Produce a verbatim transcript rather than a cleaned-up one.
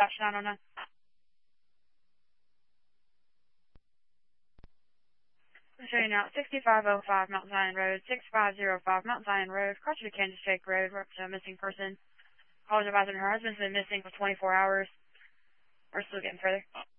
dispatch nine oh nine. I'm showing now sixty-five oh five Mount Zion Road, sixty-five oh five Mount Zion Road, across to Kansas Shake Road. We're up to a missing person. Caller advising her husband's been missing for twenty-four hours. We're still getting further.